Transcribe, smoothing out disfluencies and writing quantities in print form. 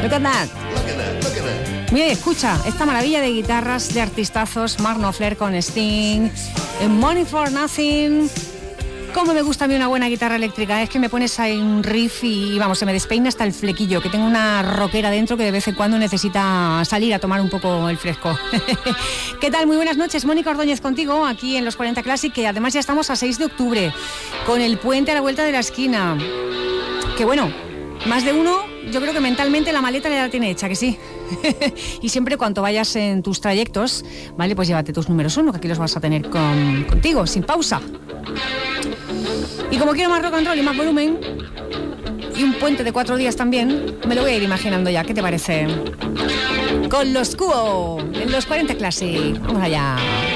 Look at that. Mira, escucha esta maravilla de guitarras de artistazos. Mark Knopfler con Sting, Money for Nothing. Cómo me gusta a mí una buena guitarra eléctrica. Es que me pones ahí un riff y vamos, se me despeina hasta el flequillo, que tengo una rockera dentro que de vez en cuando necesita salir a tomar un poco el fresco. ¿Qué tal? Muy buenas noches, Mónica Ordóñez contigo aquí en Los 40 Classic, que además ya estamos a 6 de octubre, con el puente a la vuelta de la esquina. Que bueno, más de uno, yo creo que mentalmente la maleta ya la tiene hecha, que sí. Y siempre cuando vayas en tus trayectos, vale, pues llévate tus números 1, que aquí los vas a tener contigo, sin pausa. Y como quiero más rock and roll y más volumen, y un puente de 4 días también, me lo voy a ir imaginando ya. ¿Qué te parece? Con los Cuo, en Los 40 Classic. Vamos allá.